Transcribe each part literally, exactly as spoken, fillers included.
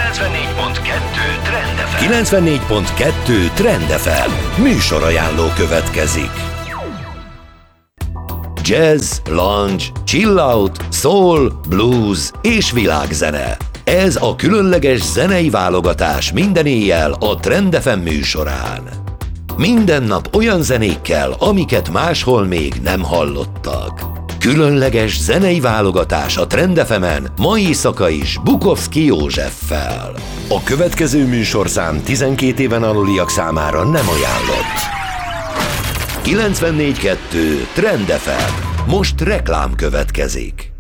kilencvennégy pont kettő Trend ef em. kilencvennégy pont kettő Trend ef em. Műsorajánló következik. Jazz, lounge, chill out, soul, blues és világzene. Ez a különleges zenei válogatás minden éjjel a Trend ef em műsorán. Minden nap olyan zenékkel, amiket máshol még nem hallottak. Különleges zenei válogatás a Trend ef emen mai éjszaka is Bukovszki Józseffel. A következő műsorszám tizenkét éven aluliak számára nem ajánlott. kilencvennégy pont kettő Trend ef em. Most reklám következik.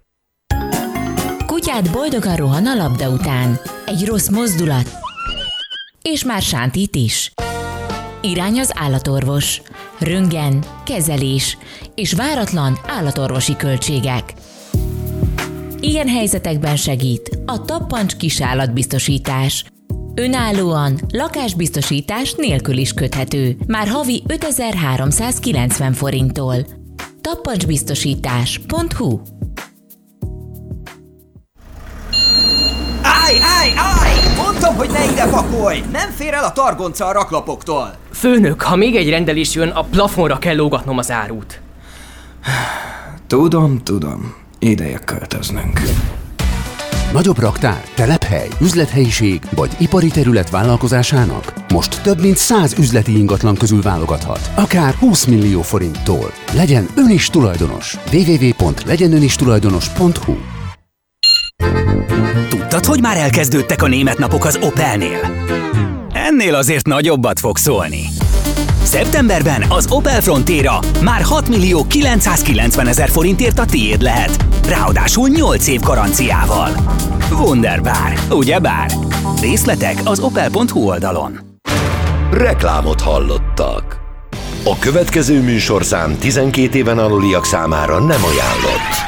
Kutyád boldogan rohan a labda után. Egy rossz mozdulat, és már sántít is. Irány az állatorvos. Röntgen, kezelés és váratlan állatorvosi költségek. Ilyen helyzetekben segít a Tappancs kisállatbiztosítás. Önállóan lakásbiztosítás nélkül is köthető, már havi ötezer-háromszázkilencven forinttól. tappancsbiztosítás pont hu. Állj, állj, állj! Mondtam, hogy ne ide pakolj! Nem fér el a targonca a raklapoktól! Főnök, ha még egy rendelés jön, a plafonra kell lógatnom az árut. Tudom, tudom. Ideje költöznünk. Nagyobb raktár, telephely, üzlethelyiség vagy ipari terület vállalkozásának most több mint száz üzleti ingatlan közül válogathat. Akár húsz millió forinttól. Legyen ön is tulajdonos. double-u double-u double-u pont legyen ön is tulajdonos pont hu. Tudtad, hogy már elkezdődtek a német napok az Opelnél? Ennél azért nagyobbat fog szólni. Szeptemberben az Opel Frontera már hat millió kilencszázkilencven ezer forintért a tiéd lehet. Ráadásul nyolc év garanciával. Wunderbar, ugyebár? Részletek az opel pont hu oldalon. Reklámot hallottak. A következő műsorszám tizenkét éven aluliak számára nem ajánlott.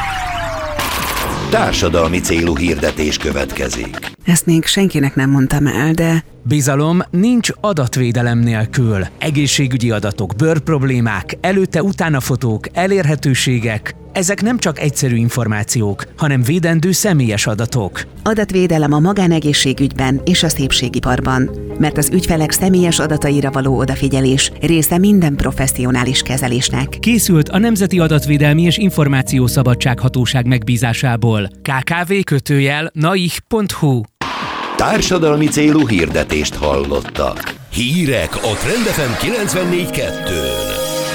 Társadalmi célú hirdetés következik. Ezt még senkinek nem mondtam el, de... Bizalom nincs adatvédelem nélkül. Egészségügyi adatok, bőrproblémák, előtte-utána fotók, elérhetőségek. Ezek nem csak egyszerű információk, hanem védendő személyes adatok. Adatvédelem a magánegészségügyben és a szépségiparban, mert az ügyfelek személyes adataira való odafigyelés része minden professzionális kezelésnek. Készült a Nemzeti Adatvédelmi és Információszabadság Hatóság megbízásából. ká ká vé kötőjel naih pont hu. Társadalmi célú hirdetést hallottak. Hírek a Trend ef em kilencvennégy kettőn.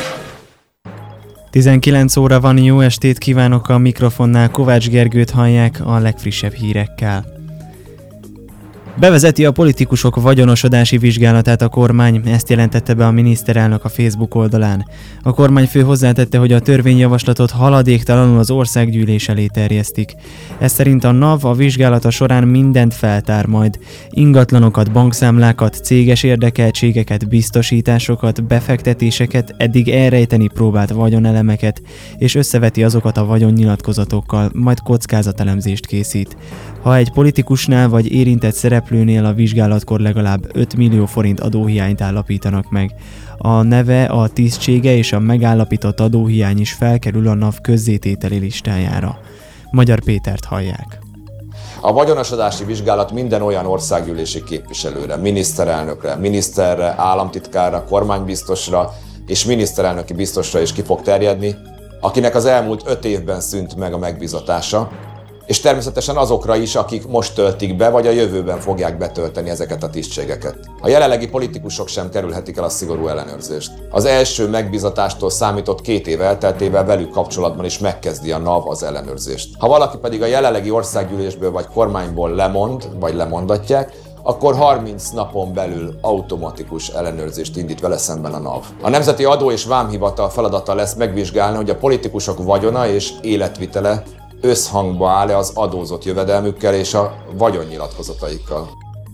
tizenkilenc óra van, jó estét kívánok, a mikrofonnál Kovács Gergőt hallják a legfrissebb hírekkel. Bevezeti a politikusok vagyonosodási vizsgálatát a kormány, ezt jelentette be a miniszterelnök a Facebook oldalán. A kormányfő hozzátette, hogy a törvényjavaslatot haladéktalanul az országgyűlés elé terjesztik. Ez szerint a NAV a vizsgálata során mindent feltár majd. Ingatlanokat, bankszámlákat, céges érdekeltségeket, biztosításokat, befektetéseket, eddig elrejteni próbált vagyonelemeket, és összeveti azokat a vagyonnyilatkozatokkal, majd kockázatelemzést készít. Ha egy politikusnál vagy érintett szereplőnél a vizsgálatkor legalább öt millió forint adóhiányt állapítanak meg, a neve, a tisztsége és a megállapított adóhiány is felkerül a NAV közzétételi listájára. Magyar Pétert hallják. A vagyonosodási vizsgálat minden olyan országgyűlési képviselőre, miniszterelnökre, miniszterre, államtitkárra, kormánybiztosra és miniszterelnöki biztosra is ki fog terjedni, akinek az elmúlt öt évben szűnt meg a megbízatása, és természetesen azokra is, akik most töltik be, vagy a jövőben fogják betölteni ezeket a tisztségeket. A jelenlegi politikusok sem kerülhetik el a szigorú ellenőrzést. Az első megbízatástól számított két év elteltével velük kapcsolatban is megkezdi a NAV az ellenőrzést. Ha valaki pedig a jelenlegi országgyűlésből vagy kormányból lemond, vagy lemondatják, akkor harminc napon belül automatikus ellenőrzést indít vele szemben a NAV. A Nemzeti Adó- és Vámhivatal feladata lesz megvizsgálni, hogy a politikusok vagyona és életvitele összhangba áll-e az adózott jövedelmükkel és a vagyonnyilatkozataikkal.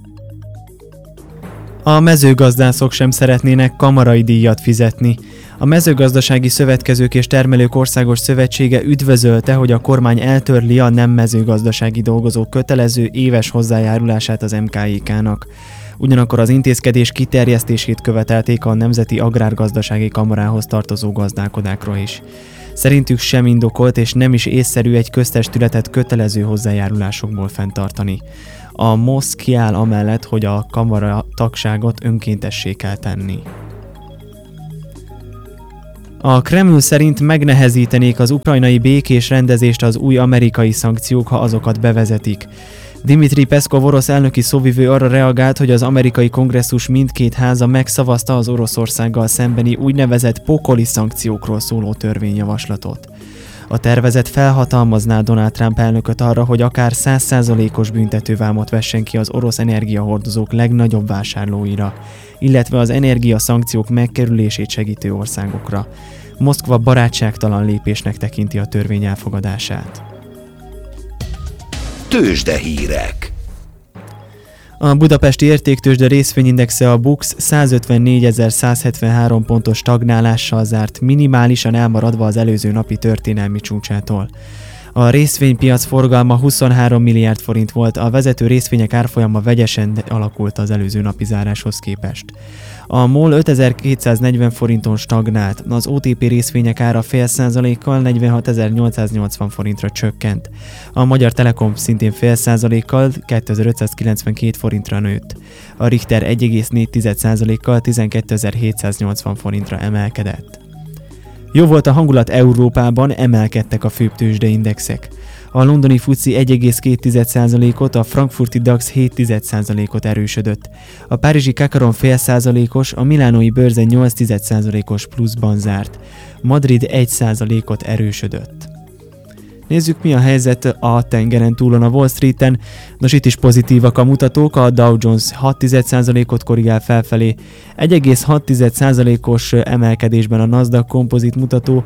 A mezőgazdászok sem szeretnének kamarai díjat fizetni. A Mezőgazdasági Szövetkezők és Termelők Országos Szövetsége üdvözölte, hogy a kormány eltörli a nem mezőgazdasági dolgozók kötelező éves hozzájárulását az em ká í ká-nak. Ugyanakkor az intézkedés kiterjesztését követelték a Nemzeti Agrárgazdasági Kamarához tartozó gazdálkodákra is. Szerintük sem indokolt és nem is észszerű egy köztestületet kötelező hozzájárulásokból fenntartani. A MOSZ kiáll amellett, hogy a kamara tagságot önkéntessé kell tenni. A Kreml szerint megnehezítenék az ukrajnai békés rendezést az új amerikai szankciók, ha azokat bevezetik. Dmitri Peszkov orosz elnöki szóvivő arra reagált, hogy az amerikai kongresszus mindkét háza megszavazta az Oroszországgal szembeni úgynevezett pokoli szankciókról szóló törvényjavaslatot. A tervezet felhatalmazná Donald Trump elnököt arra, hogy akár száz százalékos büntetővámot vessen ki az orosz energiahordozók legnagyobb vásárlóira, illetve az energiaszankciók megkerülését segítő országokra. Moszkva barátságtalan lépésnek tekinti a törvény elfogadását. Tőzsdehírek. A budapesti értéktőzsde részvényindexe a BUX százötvennégyezer-százhetvenhárom pontos stagnálással zárt, minimálisan elmaradva az előző napi történelmi csúcsától. A részvénypiac forgalma huszonhárom milliárd forint volt, a vezető részvények árfolyama vegyesen alakult az előző napi záráshoz képest. A MOL ötezer-kétszáznegyven forinton stagnált, az o té pé részvények ára fél százalékkal negyvenhatezer-nyolcszáznyolcvan forintra csökkent. A Magyar Telekom szintén fél százalékkal kétezer-ötszázkilencvenkét forintra nőtt. A Richter egy egész négy százalékkal tizenkétezer-hétszáznyolcvan forintra emelkedett. Jó volt a hangulat Európában, emelkedtek a főbb tőzsdeindexek. A londoni fuci egy egész két százalékot, a frankfurti DAX hét százalékot erősödött. A párizsi Kakaron fél százalékos, a milánói bőrze nyolc százalékos pluszban zárt. Madrid egy százalékot erősödött. Nézzük, mi a helyzet a tengeren túlon a Wall Streeten. Nos, itt is pozitívak a mutatók, a Dow Jones hat százalékot korrigál felfelé, egy egész hat százalékos emelkedésben a Nasdaq Composite mutató,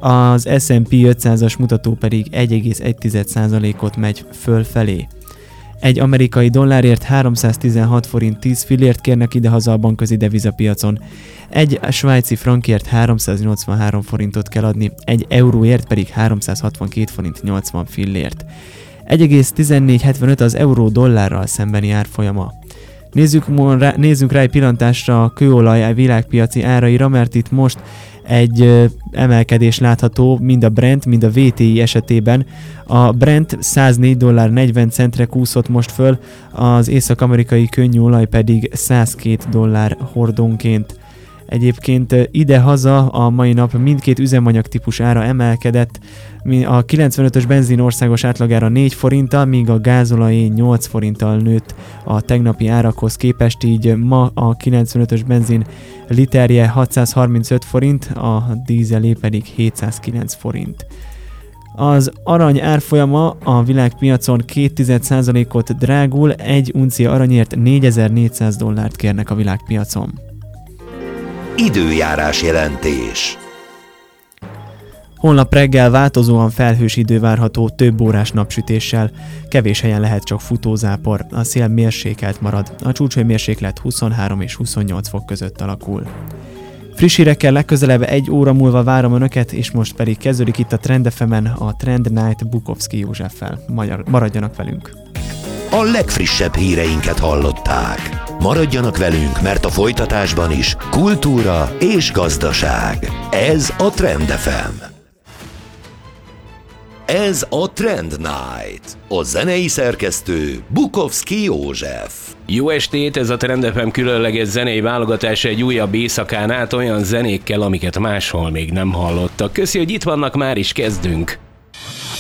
az es and pé ötszázas mutató pedig egy egész egy százalékot megy fölfelé. Egy amerikai dollárért háromszáztizenhat forint tíz fillért kérnek idehaza a bankközi devizapiacon. Egy svájci frankért háromszáznyolcvanhárom forintot kell adni, egy euróért pedig háromszázhatvankét forint nyolcvan fillért. egy egész tizennégy hetvenöt az euró dollárral szembeni árfolyama. Nézzük, rá, nézzünk rá egy pillantásra a kőolaj világpiaci áraira, mert itt most egy ö, emelkedés látható mind a Brent, mind a vé té i esetében. A Brent száznégy dollár negyven centre kúszott most föl, az észak-amerikai könnyűolaj pedig százkét dollár hordónként. Egyébként ide-haza a mai nap mindkét üzemanyag típus ára emelkedett, a kilencvenötös benzin országos átlagára négy forinttal, míg a gázolajé nyolc forinttal nőtt a tegnapi árakhoz képest, így ma a kilencvenötös benzin literje hatszázharmincöt forint, a dízelé pedig hétszázkilenc forint. Az arany árfolyama a világpiacon két százalékot drágul, egy uncia aranyért négyezer-négyszáz dollárt kérnek a világpiacon. Időjárás jelentés. Holnap reggel változóan felhős idő várható több órás napsütéssel, kevés helyen lehet csak futózápor, a szél mérsékelt marad, a csúcshőmérséklet huszonhárom és huszonnyolc fok között alakul. Friss hírekkel legközelebb egy óra múlva várom Önöket, és most pedig kezdődik itt a Trend ef emen a Trend Night Bukovszki Józseffel. Maradjanak velünk! A legfrissebb híreinket hallották. Maradjanak velünk, mert a folytatásban is kultúra és gazdaság. Ez a Trend ef em. Ez a Trend Night. A zenei szerkesztő Bukovszki József. Jó estét, ez a Trend ef em különleges zenei válogatása egy újabb éjszakán át olyan zenékkel, amiket máshol még nem hallottak. Köszi, hogy itt vannak, már is kezdünk.